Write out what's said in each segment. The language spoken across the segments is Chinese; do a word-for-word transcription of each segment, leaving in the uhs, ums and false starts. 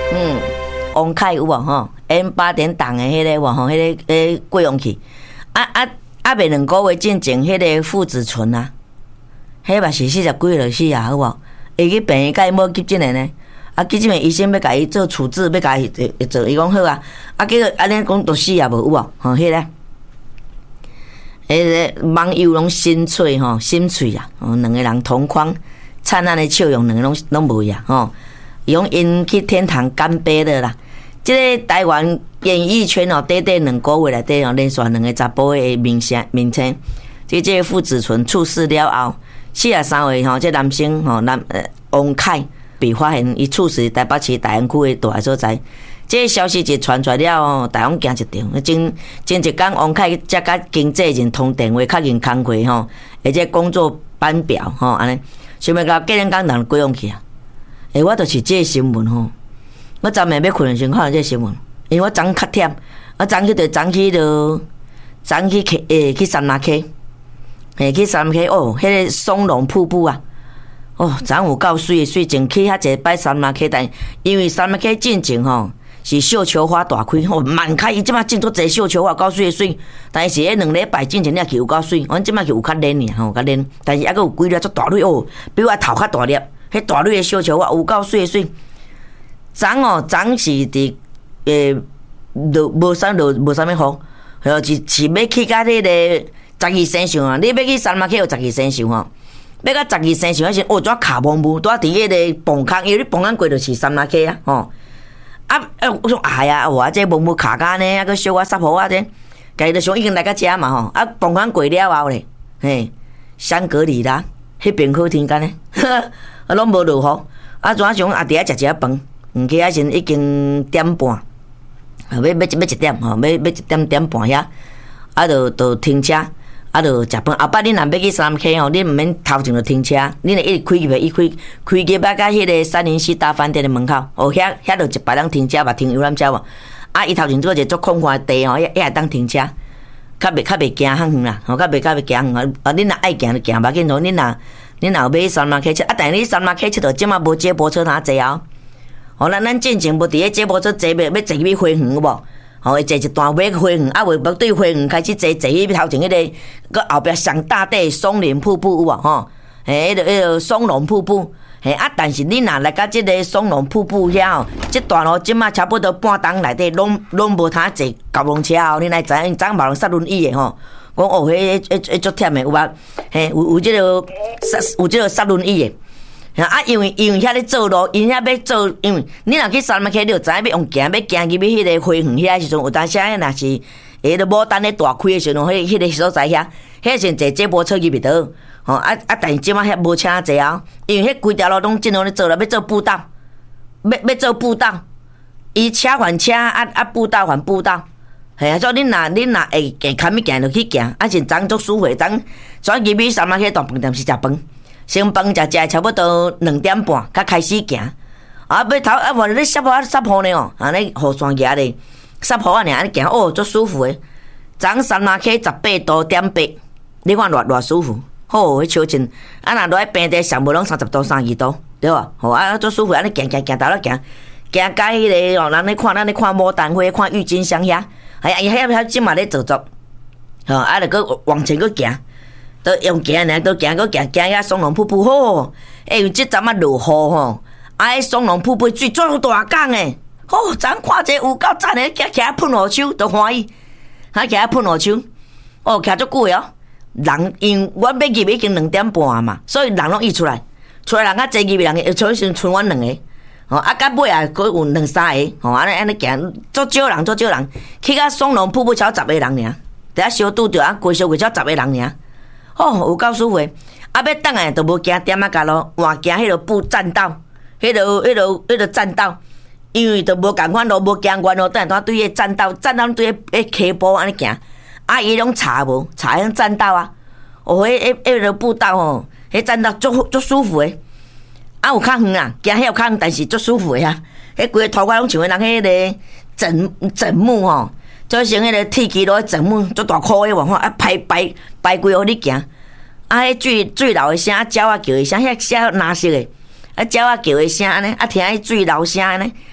嗯，王凯有无吼？N 八点档的迄个有无吼？迄个诶过用去，啊啊啊！未两个月进前，迄个父子醇啊，迄嘛是四十几落死啊，好无？伊去病院，甲伊无急诊的呢。啊，急诊的医生要甲伊做处置，要甲伊做，伊讲好啊。啊，结果安尼讲都死啊无有无？吼，迄个。迄个网友拢心碎吼，心碎啊！哦，两个人同框灿烂的笑容，两个拢拢无呀吼。伊讲因去天堂干杯的啦。即、這个台湾演艺圈哦，短短两个月内底哦，连续两个查甫的明星名称，即即个傅子纯出事了后，四十三岁吼，即男生吼男呃王凯被发现伊猝死台北市大安区的大个所在。这个消息一传出来了哦，大家惊一跳。前前一天，王凯才甲经纪人通电话，确认工课吼，而且工作班表吼，安尼，想要甲隔天讲人归用去啊。诶，我就是这个新闻吼，我昨暝要困时看到这个新闻，因为我昨较忝，我昨去就昨去就昨去去诶去三马溪，诶去三马溪哦，迄个松龙瀑布啊。哦，昨有够水的水，前去遐济摆三马溪，但因为三马溪进前吼。是绣球花大开吼，满开伊即马进足侪绣球花够水诶水，但是迄两礼拜进前了去有够水，阮即马去有较冷尔吼，较冷，但是抑阁有几粒足大蕊哦，比我头较大粒，迄大蕊诶绣球花有够水诶水。昨哦，昨是伫诶，落无啥落无啥物雨，吼是是要去甲迄个十二生肖啊，你要去三马溪有十二生肖吼，要甲十二生肖迄时哦，怎卡蒙雾，拄啊伫迄个崩坑，因为你崩坑过就是三马溪啊，吼。啊！啊！我说哎呀，我这蒙蒙卡卡呢，啊，佮小我三婆啊，这，家己就想已经来到遮嘛吼，啊，崩完过了后咧，嘿，香格里拉迄边好天干呢，啊，拢无落雨，啊，怎想啊，伫遐食一饭，毋去遐先已经点半，啊，要要要一点吼，要要一点点半遐，啊，就就停车。啊，就食饭。后摆恁若要去三溪吼，恁毋免头前就停车，恁会一直开入去，伊开开入啊，到迄个三零四大饭店的门口。哦，遐遐就一排人停车嘛，停游览车无。啊，伊头前做一个足空旷的地吼，遐遐会当停车，较袂较袂惊较远啦，吼，较袂较袂惊远啊。啊，恁若爱行就行，无要紧咯。恁若恁若要去三马溪佚，啊，但是你三马溪佚佗，即马无接驳车通坐哦。吼，咱咱进前无伫咧接驳车坐要要坐去花园有无？吼，会坐一段尾花园，啊，袂对花园开始坐，坐去头前迄个，个后壁上大地松林瀑布有无？吼，嘿，迄个迄个松龙瀑布，嘿啊，但是你若来到即个松龙瀑布遐吼，即段路即马差不多半冬内底拢拢无通坐高龙车哦，你来知影，昨无人塞轮椅的吼，讲哦，迄迄迄足忝的有无？嘿，有有即个塞有即个塞轮椅的。啊，因为因为遐咧做路，因遐要做，因为你若去三马溪，你就知影要用行，要行入去迄个花园遐时阵，有当时啊，若是下个无等咧大开的时阵，迄迄个所在遐，遐先坐接驳车入去倒，吼啊啊！但是即马遐无车坐啊，因为迄规条路拢正常咧做啦，要做步道，要要做步道，伊车还车，啊啊步道还步道，系啊，所以恁若恁若会会堪物行就去行，啊是昨做舒服，昨昨入去三马溪大饭店是食饭。先饭食食差不多两点半，才开始行。啊，要头啊，原来你湿雨湿雨呢哦，安尼雨伞夹咧，湿雨啊，安尼行哦，足舒服诶。昨三马溪十八度点八，你看偌偌舒服，好，迄超真。啊，若落喺平地上无拢三十度、三十二度，对吧？吼啊，足舒服，安尼行行行，头咧行，行到迄个哦，人咧看，咱咧看牡丹花，看郁金香遐，哎呀，伊遐遐即嘛咧做作，吼啊，著搁往前搁行。都用行呢，都行个行行遐松龙瀑布好，哎，因为即阵啊落雨吼，啊，迄松龙瀑布水足大港诶，好，昨看者有够赞诶，徛徛喷雨手都欢喜，哈徛喷雨手，哦，徛足久哦，人因为阮要入已经两点半嘛，所以人拢溢出来，出来人较侪入去人，所以剩剩阮两个，吼，啊，到尾啊，佫有两三个，吼，安尼安尼行，足少人，足少人，去到松龙瀑布超十个人尔，伫遐小拄着啊，过小过超十个人尔。哦，有够舒服！啊，要等下都无行点啊角咯，换行迄落步栈道，迄落、迄落、迄落栈道，因为都无共款路，无行远路，等下对迄栈道，栈道对迄溪坡安尼行，啊，伊拢查无，查迄栈道啊，哦，迄、迄、迄落步道吼，迄栈道足足舒服诶，啊，有较远啊，行遐有较远，但是足舒服诶啊，迄规个头壳拢像人迄个枕枕木吼。做成迄个铁基路整木足大块诶，往吼啊排排排规互你行，啊迄水水流诶声，啊鸟仔叫诶声，遐声蓝色诶，啊鸟仔叫诶声安尼，啊听迄水流声安尼，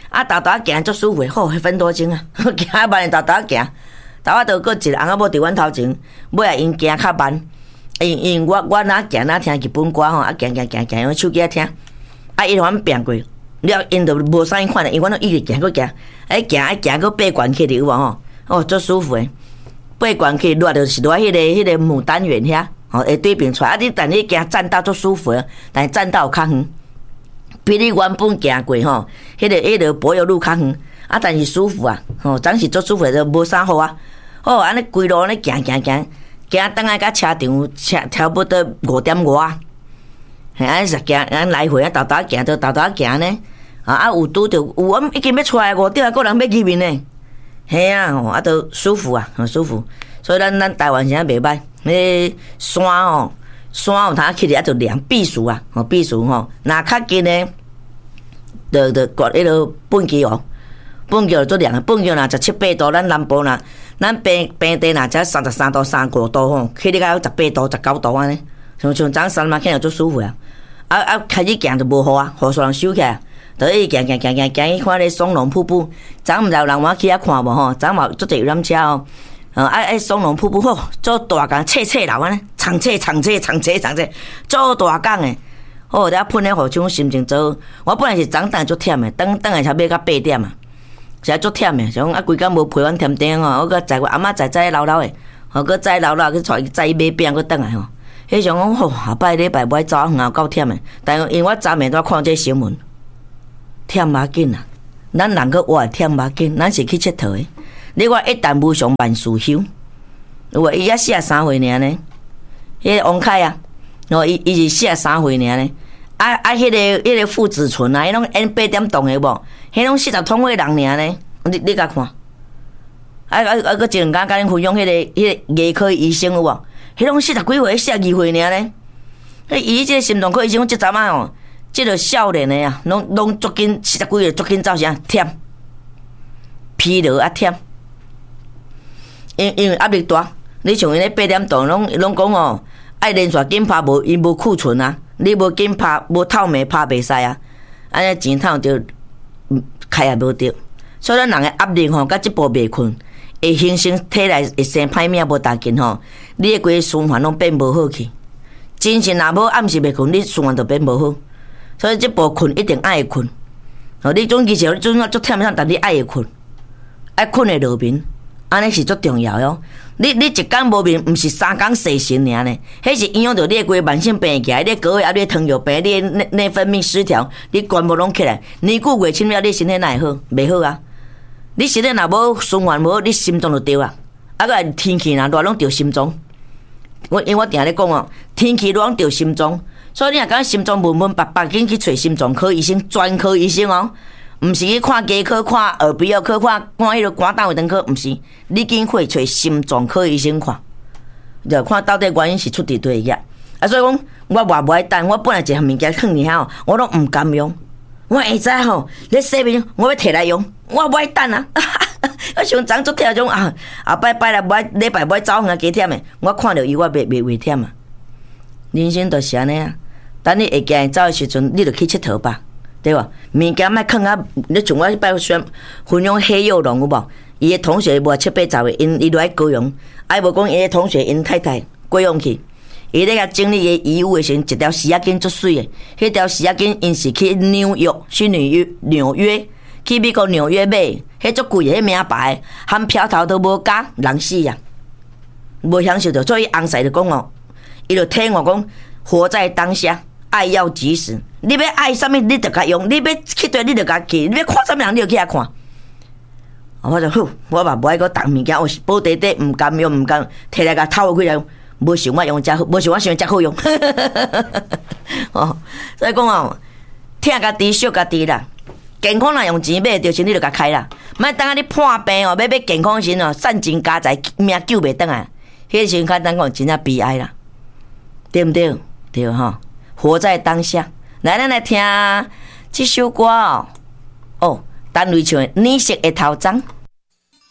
啊，豆豆行足舒服，好，分多钟啊，行慢豆豆行，豆仔都搁一个翁仔某伫阮头前，尾仔因行较慢，因因我我哪行哪听日本歌吼，啊行行行行用手机啊听，啊伊互阮变过，了因都无啥物看咧，因阮都一直行搁行，哎行哎行搁爬悬起哩有无吼？哦，足舒服诶，爬悬起落就是落迄个迄个牡丹园遐，吼会对面出来，啊你但你行栈道足舒服诶，但是栈道有较远。比你原本行过吼，迄、那个迄、那个柏油路较远，啊，但是舒服啊，吼，总是足舒服，就无啥好啊。好，安尼规路安尼行行行，行倒来到车场，车差不多五点外啊。嘿，安尼实行，安来回啊，豆豆行着豆豆行呢。啊啊，有拄着有，我已經要出來五點啊，個人要見面呢。嘿啊，吼，啊，都舒服啊，很舒服。所以咱咱台灣現在袂歹，迄山哦。山有通起嚟，啊，就涼避暑啊，吼避暑吼。若較近呢，就就割迄個本橋哦，本橋就做涼。本橋若十七八度，咱南部若咱平平地若才三十三度、三五度吼，起嚟到十八度、十九度安尼，像像昨山嘛，起來做舒服啊。啊啊，開始行就無雨啊，雨煞人收起來，就一直行行行行行去看咧松龍瀑布。昨毋知有人往去遐看無吼？昨嘛足濟遊覽車哦。啊！啊！松龍瀑布好，做大工，切切流安尼，長切長切長切長切，做大工誒。好，了噴咧雨槍，心情做。我本來是昨當足忝誒，等等下才要到八點啊，實在足忝誒。像啊，規工無陪阮添丁吼，我擱載我阿嬷載載老老誒，吼擱載老老去帶載伊買餅擱轉來吼。迄想講吼，下擺禮拜唔愛走遠啊，夠忝誒。但因為我昨暝都看這新聞，忝無要緊啊，咱人擱活忝無要緊，咱是去佚佗誒。你我一旦無上萬事休，有無？伊才四十三歲爾呢？迄個王凱啊，哦，伊伊是四十三歲爾呢。啊啊，迄、那個迄、那個傅子純啊，迄攏演八點檔的無？迄攏四十通歲人爾呢？你你甲看？啊啊啊！擱一兩間甲恁分享迄、那個迄、那個牙科醫生有無？迄攏四十幾歲、四十二歲爾呢？迄伊即個心臟科醫生即陣啊哦，即個少年的啊，攏攏足緊四十幾歲足緊走啥？忝、疲勞啊忝。因因為壓力大，你像因咧八點檔，攏攏講哦，愛連續緊拍無，伊無庫存啊，你無緊拍，無透明拍袂使啊，安尼錢賺着，開也無着，所以咱人嘅壓力吼，甲即步袂困，會形成體內會生歹命無大緊吼，你嘅規循環攏變無好去，精神若無暗時袂困，你循環就變無好，所以即步困一定愛困，吼，你總其實你總要足忝，但你愛會困，愛困會落眠。安尼是足重要喲！你你一工無眠，毋是三工洗身爾呢？迄是影響到你個慢性病起來，你個月啊，你糖尿病，你內內分泌失調，你全部攏起來。年久月深了，你身體哪會好？袂好啊！你身體若無循環無，你心臟就着啊！啊個天氣若熱，攏着心臟。我因為我定咧講哦，天氣熱着心臟，所以你若講心臟悶悶白白，緊去找心臟科醫生、專科醫生哦。毋是去看家科、看耳鼻喉科、看看迄個肝膽胃腸科，毋是，你緊去找心臟科醫生看，就看到底原因是出佇佗個。啊，所以講我話無愛等，我本來一項物件放伫遐吼，我攏毋敢用。我會知吼，你洗面我要摕來用，我無愛等啊！我想昨做忝種啊，後擺擺來無愛禮拜無愛走遠啊，加忝誒。我看到伊，我袂袂袂忝啊。人生就是安尼啊，等你會驚走誒時陣，你就去佚佗吧。對吧？物件莫囥啊！你像我擺宣分享黑幼龍有無？伊個同學無七八十歲，因伊落來高雄，啊無講伊個同學因太太過勇去，伊咧甲整理伊遺物的時候，一條絲仔巾足水的，迄條絲仔巾因是去紐約，去紐約紐約，去美國紐約買，迄足貴的，迄名牌，含票頭都無加，人死啊！無享受到，所以翁婿就講哦，伊就聽我講，活在當下。愛要及時，你要愛啥物，你就甲用；你要去對，你就甲去；你要看啥物人，你就去遐看。我就好，我嘛無愛個重物件，我是保底底，毋甘用，毋甘摕來甲偷開來，無想我用遮好，無想我想遮好用。哦，所以講哦，疼家己，惜家己啦。健康若用錢買着，錢你就甲開啦。莫等下你破病哦，要買健康時哦，散盡家財，命救袂轉來。迄時陣咱講真正悲哀啦，對毋對？對吼。活在當下，來咱來聽這首歌哦。哦，單位唱的，你識的頭髒。